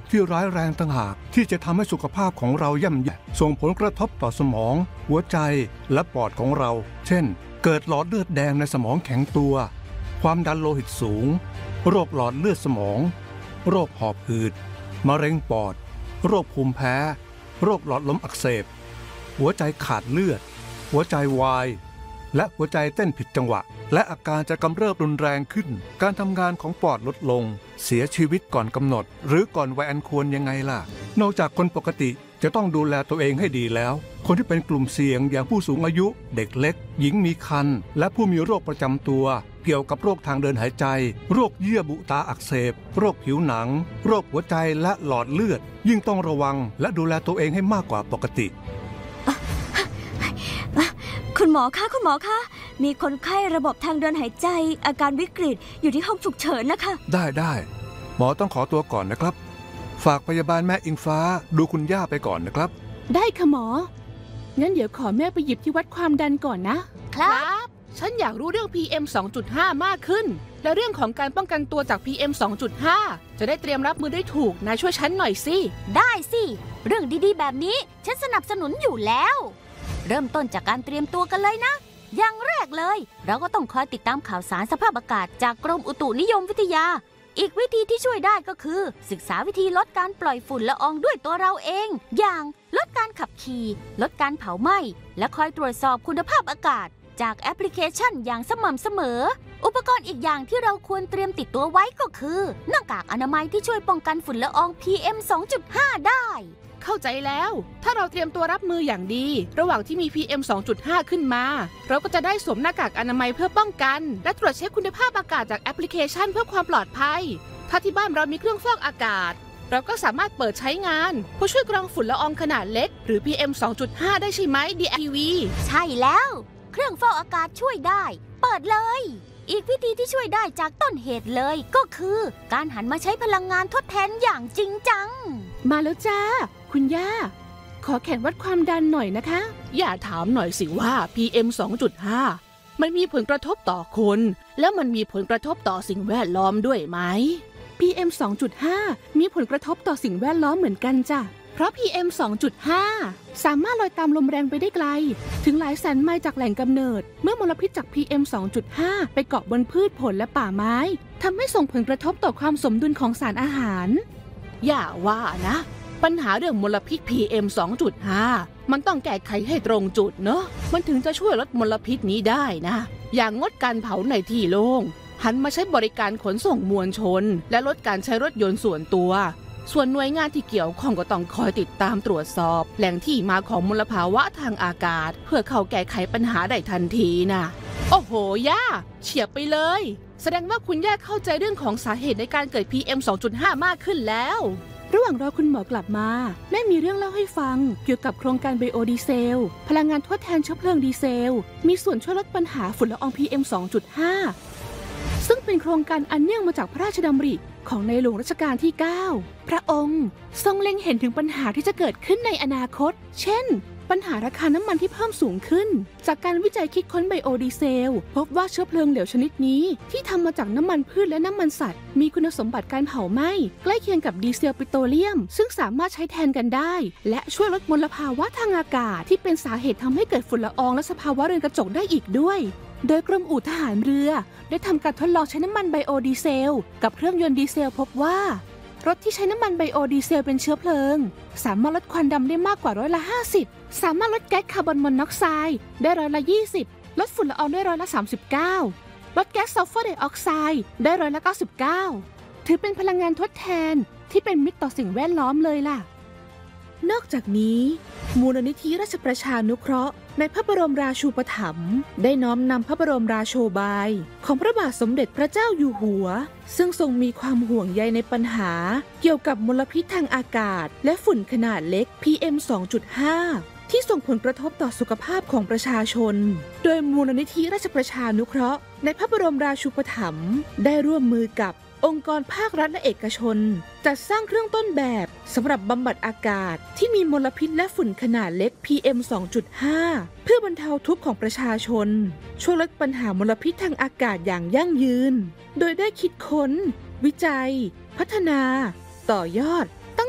ที่ร้ายแรงต่างหากที่จะทำให้สุขภาพของเราย่ำแย่ส่งผลกระทบต่อสมองหัวใจและปอดของเราเช่นเกิดหลอดเลือดแดงในสมองแข็งตัวความดันโลหิตสูงโรคหลอดเลือดสมองโรคหอบหืดมะเร็งปอดโรคภูมิแพ้โรคหลอดลมอักเสบหัวใจขาดเลือดหัวใจวายและหัวใจเต้นผิดจังหวะและอาการจะกำเริบรุนแรงขึ้นการทำงานของปอดลดลงเสียชีวิตก่อนกำหนดหรือก่อนวัยอันควรยังไงล่ะนอกจากคนปกติจะต้องดูแลตัวเองให้ดีแล้วคนที่เป็นกลุ่มเสี่ยงอย่างผู้สูงอายุเด็กเล็กหญิงมีครรภ์และผู้มีโรคประจำตัวเกี่ยวกับโรคทางเดินหายใจโรคเยื่อบุตาอักเสบโรคผิวหนังโรคหัวใจและหลอดเลือดยิ่งต้องระวังและดูแลตัวเองให้มากกว่าปกติคุณหมอคะมีคนไข้ระบบทางเดินหายใจอาการวิกฤตอยู่ที่ห้องฉุกเฉินนะคะได้หมอต้องขอตัวก่อนนะครับฝากพยาบาลแม่อิงฟ้าดูคุณย่าไปก่อนนะครับได้ค่ะหมองั้นเดี๋ยวขอแม่ไปหยิบที่วัดความดันก่อนนะครับฉันอยากรู้เรื่อง PM 2.5 มากขึ้นและเรื่องของการป้องกันตัวจาก PM 2.5 จะได้เตรียมรับมือได้ถูกนายช่วยฉันหน่อยสิได้สิเรื่องดีๆแบบนี้ฉันสนับสนุนอยู่แล้วเริ่มต้นจากการเตรียมตัวกันเลยนะอย่างแรกเลยเราก็ต้องคอยติดตามข่าวสารสภาพอากาศจากกรมอุตุนิยมวิทยาอีกวิธีที่ช่วยได้ก็คือศึกษาวิธีลดการปล่อยฝุ่นละอองด้วยตัวเราเองอย่างลดการขับขี่ลดการเผาไหม้และคอยตรวจสอบคุณภาพอากาศจากแอปพลิเคชันอย่างสม่ำเสมออุปกรณ์อีกอย่างที่เราควรเตรียมติดตัวไว้ก็คือหน้ากากอนามัยที่ช่วยป้องกันฝุ่นละออง PM 2.5 ได้เข้าใจแล้วถ้าเราเตรียมตัวรับมืออย่างดีระหว่างที่มี PM 2.5 ขึ้นมาเราก็จะได้สวมหน้ากากอนามัยเพื่อป้องกันและตรวจเช็คคุณภาพอากาศจากแอปพลิเคชันเพื่อความปลอดภัยถ้าที่บ้านเรามีเครื่องฟอกอากาศเราก็สามารถเปิดใช้งานเพื่อช่วยกรองฝุ่นละอองขนาดเล็กหรือ PM 2.5 ได้ใช่ไหม DITV ใช่แล้วเครื่องฟอกอากาศช่วยได้เปิดเลยอีกวิธีที่ช่วยได้จากต้นเหตุเลยก็คือการหันมาใช้พลังงานทดแทนอย่างจริงจังมาแล้วจ้าคุณย่าขอแขนวัดความดันหน่อยนะคะอย่าถามหน่อยสิว่า PM 2.5 มันมีผลกระทบต่อคนแล้วมันมีผลกระทบต่อสิ่งแวดล้อมด้วยไหม PM 2.5 มีผลกระทบต่อสิ่งแวดล้อมเหมือนกันจ้ะเพราะ PM 2.5 สามารถลอยตามลมแรงไปได้ไกลถึงหลายแสนไมล์จากแหล่งกำเนิดเมื่อมลพิษจาก PM 2.5 ไปเกาะบนพืชผลและป่าไม้ทำให้ส่งผลกระทบต่อความสมดุลของสารอาหารอย่าว่านะปัญหาเรื่องมลพิษ PM 2.5 มันต้องแก้ไขให้ตรงจุดเนอะมันถึงจะช่วยลดมลพิษนี้ได้นะอย่างงดการเผาในที่โล่งหันมาใช้บริการขนส่งมวลชนและลดการใช้รถยนต์ส่วนตัวส่วนหน่วยงานที่เกี่ยวข้องก็ต้องคอยติดตามตรวจสอบแหล่งที่มาของมลภาวะทางอากาศเพื่อเข้าแก้ไขปัญหาได้ทันทีนะโอ้โหย่าเฉียบไปเลยแสดงว่าคุณย่าเข้าใจเรื่องของสาเหตุในการเกิด PM 2.5 มากขึ้นแล้วระหว่างรอคุณหมอกลับมาแม่มีเรื่องเล่าให้ฟังเกี่ยวกับโครงการไบโอดีเซลพลังงานทดแทนเชื้อเพลิงดีเซลมีส่วนช่วยลดปัญหาฝุ่นละออง PM 2.5 ซึ่งเป็นโครงการอันเนื่องมาจากพระราชดำริของในหลวงรัชกาลที่ 9 พระองค์ทรงเล็งเห็นถึงปัญหาที่จะเกิดขึ้นในอนาคตเช่นปัญหาราคาน้ำมันที่เพิ่มสูงขึ้นจากการวิจัยคิดค้นไบโอดีเซลพบว่าเชื้อเพลิงเหลวชนิดนี้ที่ทำมาจากน้ำมันพืชและน้ำมันสัตว์มีคุณสมบัติการเผาไหม้ใกล้เคียงกับดีเซลปิโตรเลียมซึ่งสามารถใช้แทนกันได้และช่วยลดมลภาวะทางอากาศที่เป็นสาเหตุทำให้เกิดฝุ่นละอองและสภาวะเรือนกระจกได้อีกด้วยโดยกรมอู่ทหารเรือได้ทำการทดลองใช้น้ำมันไบโอดีเซลกับเครื่องยนต์ดีเซลพบว่ารถที่ใช้น้ำมันไบโอดีเซลเป็นเชื้อเพลิงสามารถลดควันดำได้มากกว่า50%สามารถลดแก๊สคาร์บอนมอนอกไซด์ได้20%ลดฝุ่นละอองได้39%ลดแก๊สซัลเฟอร์ไดออกไซด์ได้99%ถือเป็นพลังงานทดแทนที่เป็นมิตรต่อสิ่งแวดล้อมเลยล่ะนอกจากนี้มูลนิธิราชประชานุเคราะห์ในพระบรมราชูปถัมภ์ได้น้อมนำพระบรมราโชบายของพระบาทสมเด็จพระเจ้าอยู่หัวซึ่งทรงมีความห่วงใยในปัญหาเกี่ยวกับมลพิษทางอากาศและฝุ่นขนาดเล็ก PM 2.5 ที่ส่งผลกระทบต่อสุขภาพของประชาชนโดยมูลนิธิราชประชานุเคราะห์ในพระบรมราชูปถัมภ์ได้ร่วมมือกับองค์กรภาครัฐและเอกชนจัดสร้างเครื่องต้นแบบสำหรับบำบัดอากาศที่มีมลพิษและฝุ่นขนาดเล็ก PM 2.5 เพื่อบรรเทาทุกข์ของประชาชนช่วยลดปัญหามลพิษทางอากาศอย่างยั่งยืนโดยได้คิดค้นวิจัยพัฒนาต่อยอด